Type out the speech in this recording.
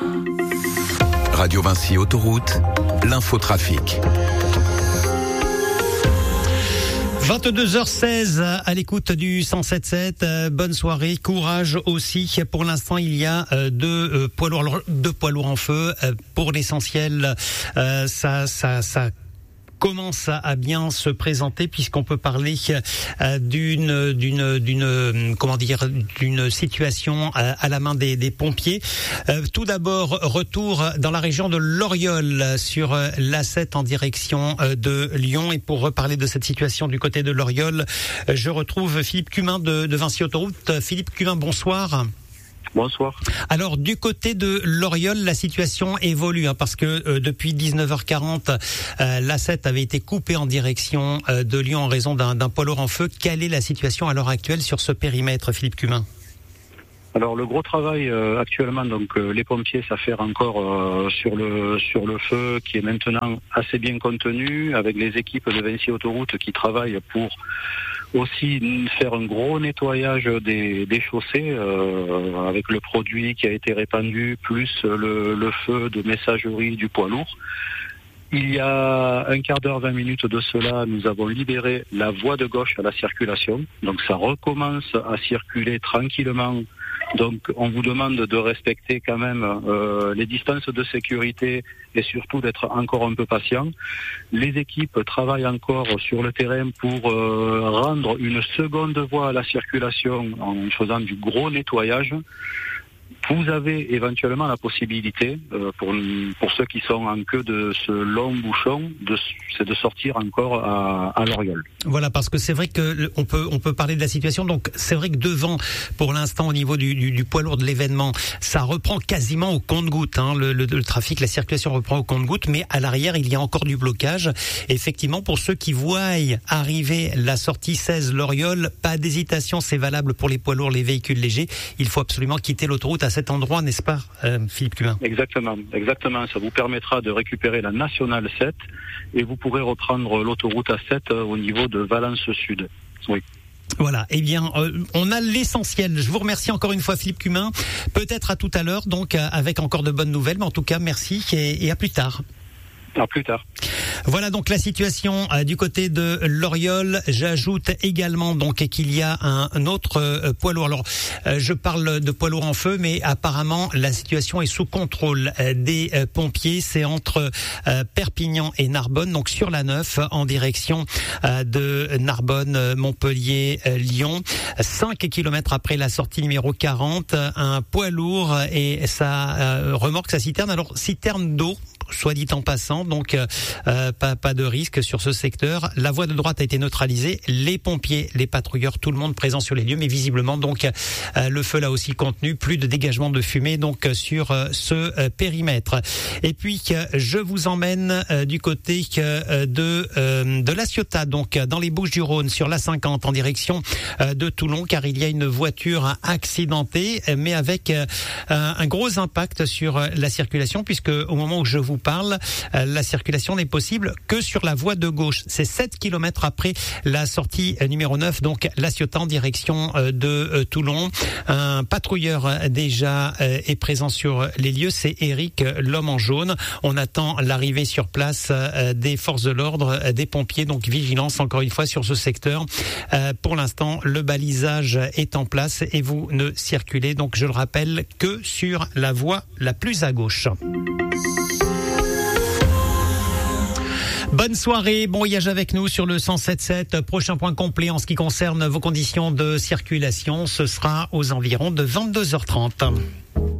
Radio Vinci Autoroute, l'infotrafic. 22h16 à l'écoute du 107.7. Bonne soirée, courage aussi. Pour l'instant, il y a deux poids lourds en feu. Pour l'essentiel, ça commence à bien se présenter, puisqu'on peut parler d'une situation à la main des pompiers. Tout d'abord, retour dans la région de Loriol sur l'A7 en direction de Lyon. Et pour reparler de cette situation du côté de Loriol, je retrouve Philippe Cumin de Vinci Autoroute. Philippe Cumin, bonsoir. Bonsoir. Alors, du côté de Loriol, la situation évolue, parce que depuis 19h40, l'A7 avait été coupée en direction de Lyon en raison d'un poids lourd en feu. Quelle est la situation à l'heure actuelle sur ce périmètre, Philippe Cumin ? Alors le gros travail actuellement, donc les pompiers s'affairent encore sur le feu qui est maintenant assez bien contenu, avec les équipes de Vinci Autoroute qui travaillent pour aussi faire un gros nettoyage des chaussées avec le produit qui a été répandu, plus le feu de messagerie du poids lourd. Il y a un quart d'heure, 20 minutes de cela, nous avons libéré la voie de gauche à la circulation. Donc ça recommence à circuler tranquillement. Donc on vous demande de respecter quand même les distances de sécurité et surtout d'être encore un peu patient. Les équipes travaillent encore sur le terrain pour rendre une seconde voie à la circulation en faisant du gros nettoyage. Vous avez éventuellement la possibilité, pour ceux qui sont en queue de ce long bouchon, c'est de sortir encore à Loriol. Voilà, parce que c'est vrai que on peut parler de la situation. Donc c'est vrai que devant, pour l'instant, au niveau du poids lourd de l'événement, ça reprend quasiment au compte-gouttes. Le trafic, la circulation reprend au compte-gouttes, mais à l'arrière, il y a encore du blocage. Effectivement, pour ceux qui voient arriver la sortie 16 Loriol, pas d'hésitation, c'est valable pour les poids lourds, les véhicules légers. Il faut absolument quitter l'autoroute à cet endroit, n'est-ce pas, Philippe Cumin ? Exactement. Ça vous permettra de récupérer la Nationale 7 et vous pourrez reprendre l'autoroute A7 au niveau de Valence Sud. Oui. Voilà, eh bien, on a l'essentiel. Je vous remercie encore une fois, Philippe Cumin. Peut-être à tout à l'heure, donc avec encore de bonnes nouvelles, mais en tout cas, merci et à plus tard. À plus tard. Voilà donc la situation du côté de Loriol. J'ajoute également donc qu'il y a un autre poids lourd. Alors je parle de poids lourd en feu, mais apparemment la situation est sous contrôle des pompiers. C'est entre Perpignan et Narbonne, donc sur la 9 en direction de Narbonne, Montpellier, Lyon. 5 kilomètres après la sortie numéro 40, un poids lourd et sa remorque, sa citerne. Alors citerne d'eau, soit dit en passant, donc pas de risque sur ce secteur. La voie de droite a été neutralisée. Les pompiers, les patrouilleurs, tout le monde présent sur les lieux, mais visiblement donc le feu là aussi contenu, plus de dégagement de fumée donc sur ce périmètre. Et puis je vous emmène du côté de La Ciotat, donc dans les Bouches-du-Rhône, sur l'A50 en direction de Toulon, car il y a une voiture accidentée, mais avec un gros impact sur la circulation, puisque au moment où je vous parle, la circulation n'est possible que sur la voie de gauche. C'est 7 kilomètres après la sortie numéro 9, donc La Ciotat en direction de Toulon. Un patrouilleur déjà est présent sur les lieux, c'est Eric, l'homme en jaune. On attend l'arrivée sur place des forces de l'ordre, des pompiers, donc vigilance encore une fois sur ce secteur. Pour l'instant, le balisage est en place et vous ne circulez donc, je le rappelle, que sur la voie la plus à gauche. Bonne soirée, bon voyage avec nous sur le 107.7. Prochain point complet en ce qui concerne vos conditions de circulation, ce sera aux environs de 22h30.